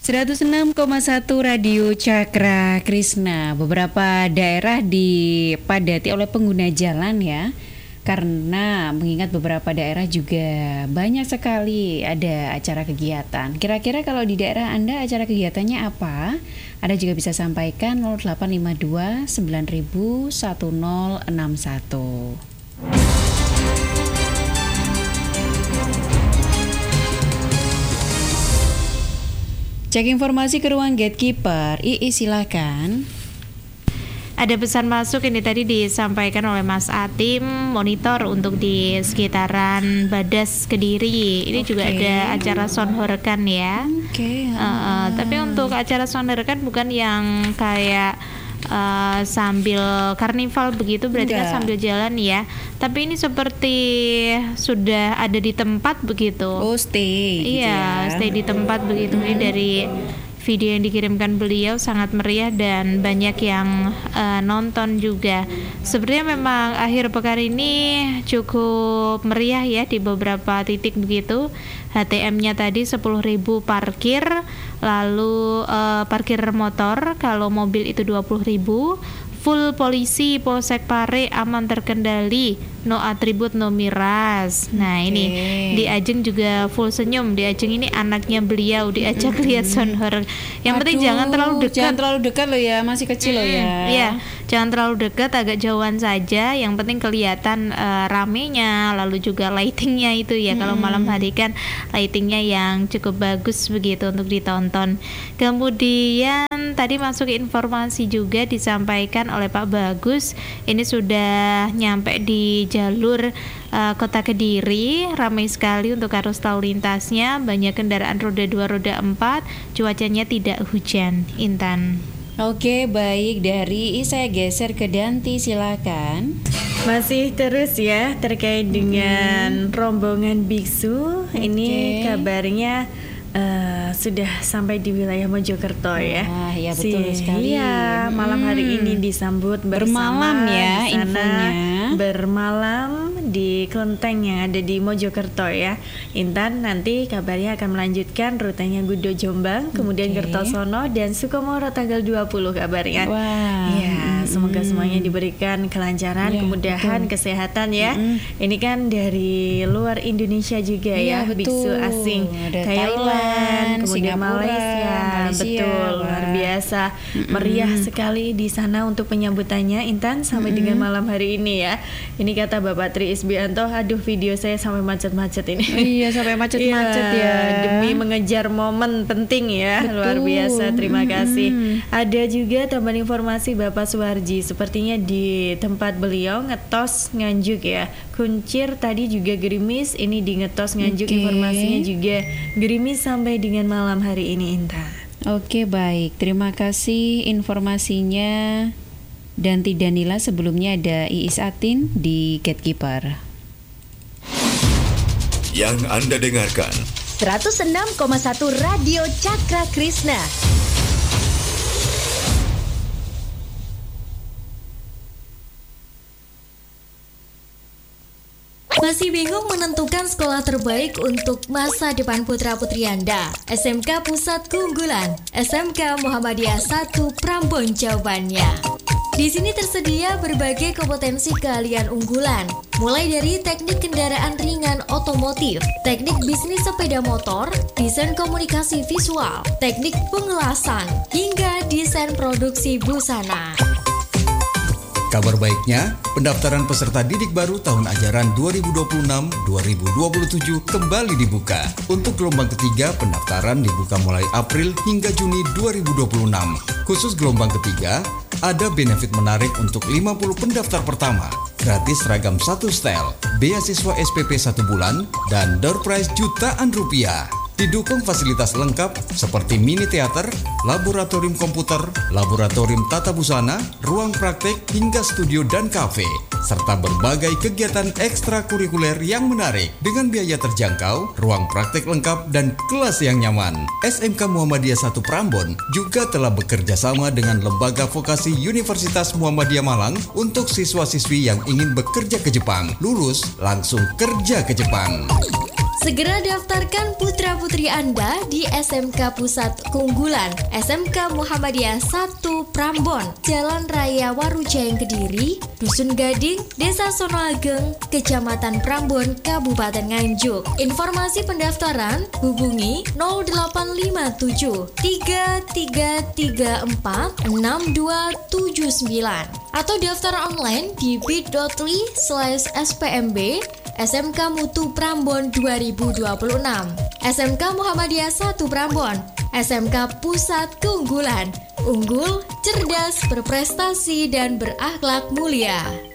106,1 Radio Cakra Krishna. Beberapa daerah dipadati oleh pengguna jalan ya, karena mengingat beberapa daerah juga banyak sekali ada acara kegiatan. Kira-kira kalau di daerah Anda acara kegiatannya apa? Anda juga bisa sampaikan 0852 9000 1061. Cek informasi ke ruang gatekeeper. Silakan. Ada pesan masuk ini tadi disampaikan oleh Mas Atim, monitor untuk di sekitaran Badas Kediri. Ini juga ada acara sonhorkan ya. Tapi untuk acara sonhorkan bukan yang kayak sambil karnival begitu, berarti kan sambil jalan ya. Tapi ini seperti sudah ada di tempat begitu. Stay. Iya, gitu ya. Stay di tempat begitu. Ini dari video yang dikirimkan beliau sangat meriah dan banyak yang nonton juga. Sebenarnya memang akhir pekan ini cukup meriah ya di beberapa titik begitu. HTM-nya tadi 10.000 parkir, lalu parkir motor kalau mobil itu 20.000. Full polisi Polsek Pare aman terkendali, no atribut no miras. Nah ini di Ajeng juga full senyum. Di Ajeng ini anaknya beliau diajak lihat sonhor. Yang penting jangan terlalu dekat. Jangan terlalu dekat loh ya, masih kecil loh ya. Iya, jangan terlalu dekat, agak jauhan saja. Yang penting kelihatan ramenya, lalu juga lightingnya itu ya. Kalau malam hari kan lightingnya yang cukup bagus begitu untuk ditonton. Kemudian tadi masuk informasi juga disampaikan oleh Pak Bagus, ini sudah nyampe di jalur Kota Kediri, ramai sekali untuk arus lalu lintasnya, banyak kendaraan roda 2, roda 4, cuacanya tidak hujan. Intan. Oke, baik, dari saya geser ke Danti, silakan. Masih terus ya terkait dengan rombongan biksu. Ini kabarnya sudah sampai di wilayah Mojokerto ya. Ya betul sekali. Iya, malam hari ini disambut bermalam ya di sana, infonya. Bermalam di kelenteng yang ada di Mojokerto ya. Intan nanti kabarnya akan melanjutkan rutenya Gudo Jombang, kemudian Kertosono dan Sukomoro tanggal 20 kabarnya. Ya, semoga semuanya diberikan kelancaran, kemudahan, kesehatan ya. Ini kan dari luar Indonesia juga ya, biksu asing. Ada Thailand, kemudian Singapura, Malaysia. Betul, luar biasa. Meriah sekali di sana untuk penyambutannya Intan sampai dengan malam hari ini ya. Ini kata Bapak Tri Isbianto, aduh video saya sampai macet-macet ini. Iya, sampai macet-macet ya. Demi mengejar momen penting ya. Betul. Luar biasa, terima kasih. Ada juga tambahan informasi Bapak Suwarji, sepertinya di tempat beliau Ngetos Nganjuk ya. Kuncir tadi juga gerimis, ini di Ngetos Nganjuk informasinya juga gerimis sampai dengan malam hari ini Intan. Oke, baik, terima kasih informasinya. Dan Danila, sebelumnya ada Iis Atin di Gatekeeper. Yang Anda dengarkan 106,1 Radio Cakra Krishna. Masih bingung menentukan sekolah terbaik untuk masa depan putra-putri Anda? SMK Pusat Keunggulan, SMK Muhammadiyah 1 Prambon jawabannya. Di sini tersedia berbagai kompetensi keahlian unggulan, mulai dari teknik kendaraan ringan otomotif, teknik bisnis sepeda motor, desain komunikasi visual, teknik pengelasan, hingga desain produksi busana. Kabar baiknya, pendaftaran peserta didik baru tahun ajaran 2026-2027 kembali dibuka. Untuk gelombang ketiga, pendaftaran dibuka mulai April hingga Juni 2026. Khusus gelombang ketiga, ada benefit menarik untuk 50 pendaftar pertama. Gratis seragam 1 setel, beasiswa SPP 1 bulan, dan door prize jutaan rupiah. Didukung fasilitas lengkap seperti mini teater, laboratorium komputer, laboratorium tata busana, ruang praktek, hingga studio dan kafe, serta berbagai kegiatan ekstrakurikuler yang menarik dengan biaya terjangkau, ruang praktek lengkap, dan kelas yang nyaman. SMK Muhammadiyah 1 Prambon juga telah bekerja sama dengan Lembaga Vokasi Universitas Muhammadiyah Malang untuk siswa-siswi yang ingin bekerja ke Jepang. Lulus langsung kerja ke Jepang. Segera daftarkan putra-putri Anda di SMK Pusat Keunggulan SMK Muhammadiyah 1 Prambon, Jalan Raya Warujayang Kediri, Dusun Gading, Desa Sonoageng, Kecamatan Prambon, Kabupaten Nganjuk. Informasi pendaftaran hubungi 0857 3334 6279 atau daftar online di bit.ly/spmb SMK Mutu Prambon 2026. SMK Muhammadiyah 1 Prambon, SMK Pusat Keunggulan, unggul, cerdas, berprestasi, dan berakhlak mulia.